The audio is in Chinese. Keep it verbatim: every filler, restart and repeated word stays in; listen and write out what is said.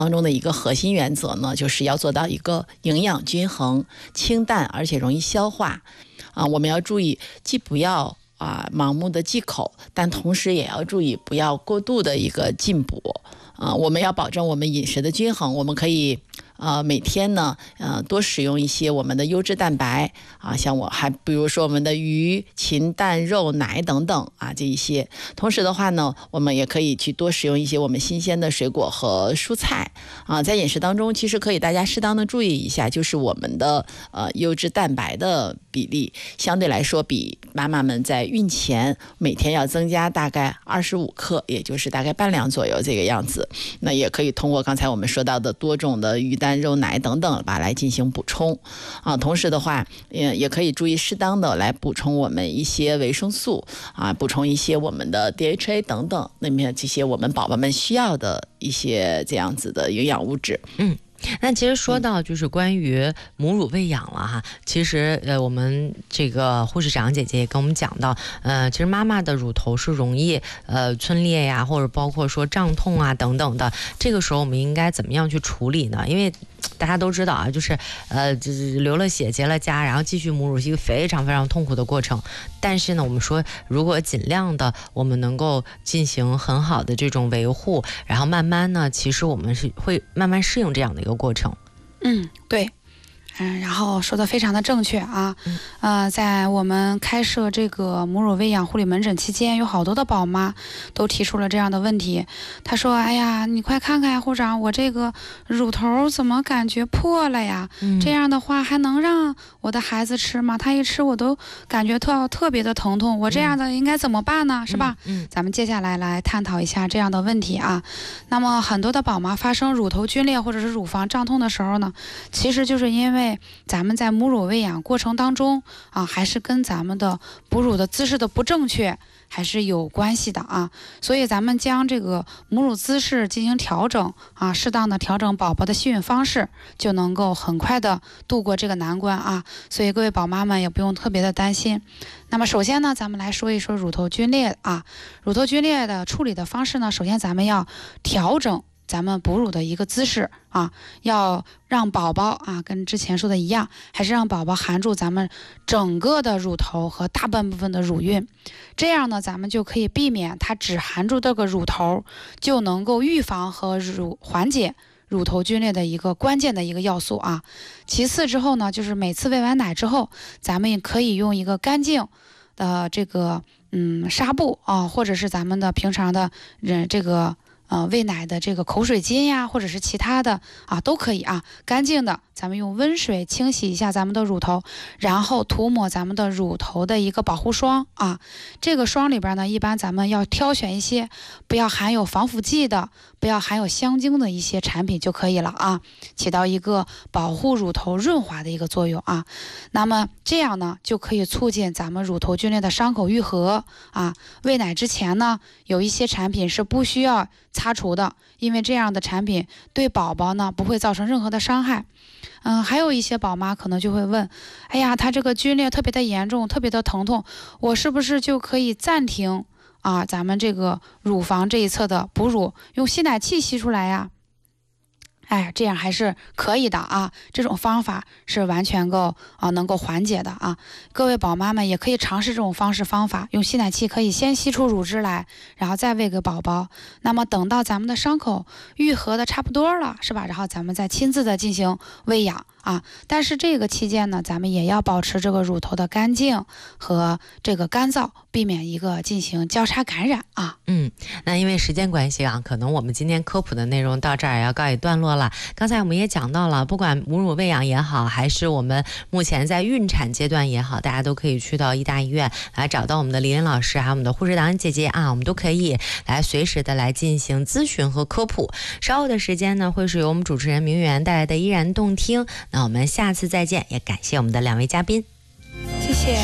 当中的一个核心原则呢，就是要做到一个营养均衡、清淡而且容易消化啊。我们要注意，既不要啊盲目的忌口，但同时也要注意不要过度的一个进补啊。我们要保证我们饮食的均衡，我们可以呃每天呢呃多使用一些我们的优质蛋白啊，像我还比如说我们的鱼、禽、蛋、肉、奶等等啊这一些。同时的话呢，我们也可以去多使用一些我们新鲜的水果和蔬菜啊。在饮食当中，其实可以大家适当的注意一下，就是我们的呃优质蛋白的比例，相对来说比妈妈们在孕前每天要增加大概二十五克，也就是大概半两左右这个样子。那也可以通过刚才我们说到的多种的鱼蛋肉奶等等吧来进行补充啊。同时的话也也可以注意适当的来补充我们一些维生素啊，补充一些我们的 D H A 等等，那么这些我们宝宝们需要的一些这样子的营养物质。 嗯，那其实说到就是关于母乳喂养了哈，其实呃我们这个护士长姐姐也跟我们讲到，呃其实妈妈的乳头是容易呃皴裂呀，或者包括说胀痛啊等等的，这个时候我们应该怎么样去处理呢？因为大家都知道啊，就是呃就是流了血结了痂，然后继续母乳是一个非常非常痛苦的过程。但是呢，我们说如果尽量的我们能够进行很好的这种维护，然后慢慢呢，其实我们是会慢慢适应这样的一个过程。 嗯，对。嗯，然后说的非常的正确啊，呃，在我们开设这个母乳喂养护理门诊期间，有好多的宝妈都提出了这样的问题。她说：“哎呀，你快看看呀，护士长，我这个乳头怎么感觉破了呀？嗯、这样的话还能让我的孩子吃吗？他一吃我都感觉特特别的疼痛，我这样的应该怎么办呢？是吧？嗯，嗯咱们接下来来探讨一下这样的问题啊。那么很多的宝妈发生乳头皲裂或者是乳房胀痛的时候呢，其实就是因为咱们在母乳喂养过程当中啊，还是跟咱们的哺乳的姿势的不正确还是有关系的啊。所以咱们将这个母乳姿势进行调整啊，适当的调整宝宝的吸吮方式，就能够很快的度过这个难关啊。所以各位宝妈们也不用特别的担心。那么首先呢，咱们来说一说乳头皲裂啊。乳头皲裂的处理的方式呢，首先咱们要调整咱们哺乳的一个姿势啊，要让宝宝啊跟之前说的一样，还是让宝宝含住咱们整个的乳头和大半部分的乳晕，这样呢咱们就可以避免它只含住这个乳头，就能够预防和乳缓解乳头皲裂的一个关键的一个要素啊。其次之后呢，就是每次喂完奶之后，咱们也可以用一个干净的这个嗯纱布啊，或者是咱们的平常的人这个呃，喂奶的这个口水巾呀，或者是其他的啊，都可以啊，干净的，咱们用温水清洗一下咱们的乳头，然后涂抹咱们的乳头的一个保护霜啊。这个霜里边呢，一般咱们要挑选一些不要含有防腐剂的，不要含有香精的一些产品就可以了啊，起到一个保护乳头润滑的一个作用啊。那么这样呢，就可以促进咱们乳头皲裂的伤口愈合啊。喂奶之前呢，有一些产品是不需要擦除的，因为这样的产品对宝宝呢不会造成任何的伤害。嗯，还有一些宝妈可能就会问，哎呀，他这个皲裂特别的严重，特别的疼痛，我是不是就可以暂停啊咱们这个乳房这一侧的哺乳，用吸奶器吸出来呀？哎，这样还是可以的啊，这种方法是完全够啊能够缓解的啊。各位宝妈们也可以尝试这种方式方法，用吸奶器可以先吸出乳汁来，然后再喂给宝宝。那么等到咱们的伤口愈合的差不多了，是吧？然后咱们再亲自的进行喂养啊。但是这个期间呢，咱们也要保持这个乳头的干净和这个干燥，避免一个进行交叉感染啊。 嗯，那因为时间关系啊，可能我们今天科普的内容到这儿也要告一段落了。刚才我们也讲到了，不管母乳喂养也好，还是我们目前在孕产阶段也好，大家都可以去到医大医院来找到我们的林林老师，还有我们的护士长姐姐啊，我们都可以来随时的来进行咨询和科普。稍后的时间呢，会是由我们主持人明媛带来的依然动听。那我们下次再见，也感谢我们的两位嘉宾， 谢谢。